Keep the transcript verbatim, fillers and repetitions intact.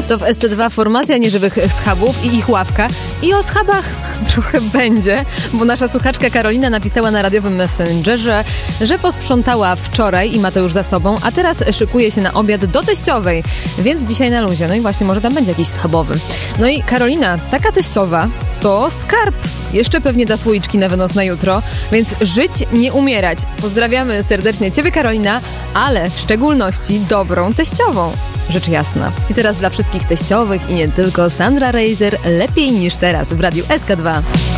To w S C dwa formacja nieżywych schabów i ich ławka. I o schabach trochę będzie, bo nasza słuchaczka Karolina napisała na radiowym Messengerze, że posprzątała wczoraj i ma to już za sobą, a teraz szykuje się na obiad do teściowej, więc dzisiaj na luzie. No i właśnie, może tam będzie jakiś schabowy. No i Karolina, taka teściowa to skarb. Jeszcze pewnie da słoiczki na wynos na jutro, więc żyć, nie umierać. Pozdrawiamy serdecznie Ciebie, Karolina, ale w szczególności dobrą teściową. Rzecz jasna. I teraz dla wszystkich teściowych i nie tylko Sandra Reiser, lepiej niż teraz w Radiu S K dwa.